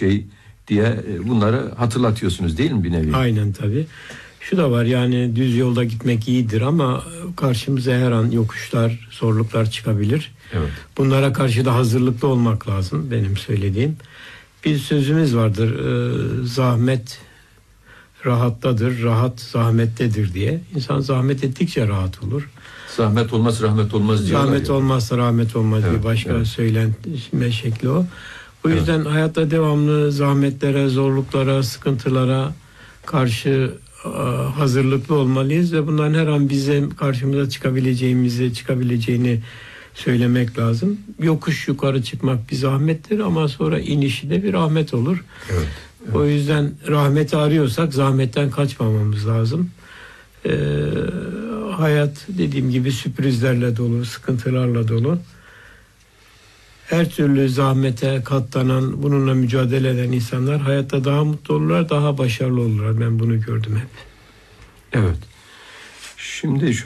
şey diye bunları hatırlatıyorsunuz değil mi bir nevi? Aynen tabii. Şu da var, yani düz yolda gitmek iyidir ama karşımıza her an yokuşlar, zorluklar çıkabilir. Evet. Bunlara karşı da hazırlıklı olmak lazım, benim söylediğim. Bir sözümüz vardır, zahmet rahattadır, rahat zahmettedir diye. İnsan zahmet ettikçe rahat olur. Zahmet olmaz rahmet olmaz diyorlar. Zahmet olmazsa rahmet olmaz diye başka söylenme şekli o. O yüzden hayatta devamlı zahmetlere, zorluklara, sıkıntılara karşı hazırlıklı olmalıyız ve bunların her an bize karşımıza çıkabileceğini söylemek lazım. Yokuş yukarı çıkmak bir zahmettir ama sonra inişi de bir rahmet olur. Evet. O yüzden rahmeti arıyorsak zahmetten kaçmamamız lazım. Hayat dediğim gibi sürprizlerle dolu, sıkıntılarla dolu. Her türlü zahmete katlanan, bununla mücadele eden insanlar hayatta daha mutlu olurlar, daha başarılı olurlar. Ben bunu gördüm hep. Evet. Şimdi